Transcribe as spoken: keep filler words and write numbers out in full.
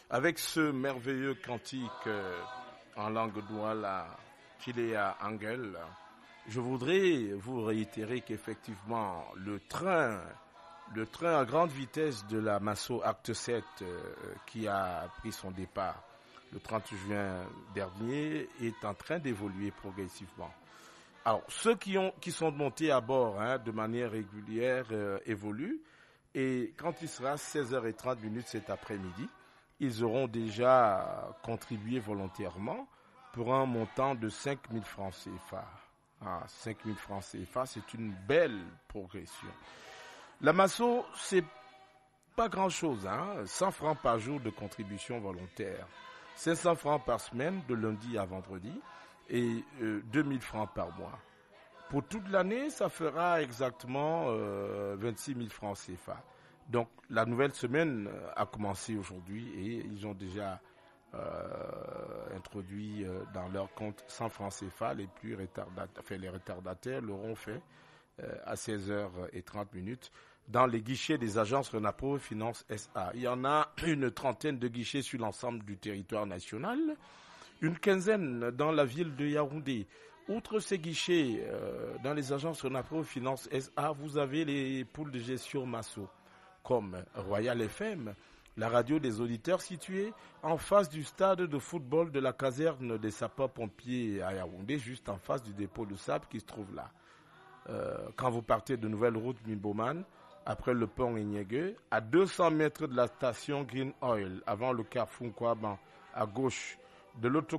Avec ce merveilleux cantique euh, en langue douala, Kilea Angel, je voudrais vous réitérer qu'effectivement, le train, le train à grande vitesse de la Masso Acte sept euh, qui a pris son départ le trente juin dernier est en train d'évoluer progressivement. Alors, ceux qui ont qui sont montés à bord hein, de manière régulière euh, évoluent et quand il sera seize heures trente cet après-midi, ils auront déjà contribué volontairement pour un montant de cinq mille francs C F A. Ah, cinq mille francs C F A, c'est une belle progression. La Masso, c'est pas grand-chose, hein, cent francs par jour de contribution volontaire, cinq cents francs par semaine de lundi à vendredi et euh, deux mille francs par mois. Pour toute l'année, ça fera exactement euh, vingt-six mille francs C F A. Donc la nouvelle semaine a commencé aujourd'hui et ils ont déjà euh, introduit euh, dans leur compte cent francs C F A. Les plus retardataires, enfin les retardataires l'auront fait euh, à seize heures trente dans les guichets des agences Renapro Finance S A. Il y en a une trentaine de guichets sur l'ensemble du territoire national, une quinzaine dans la ville de Yaoundé. Outre ces guichets euh, dans les agences Renapro Finance S A, vous avez les poules de gestion Masso, comme Royal F M, la radio des auditeurs située en face du stade de football de la caserne des sapeurs-pompiers à Yaoundé, juste en face du dépôt de sable qui se trouve là. Euh, quand vous partez de Nouvelle Route Mimboman, après le pont Enyege, à deux cents mètres de la station Green Oil, avant le carrefour Kouaban, à gauche de l'auto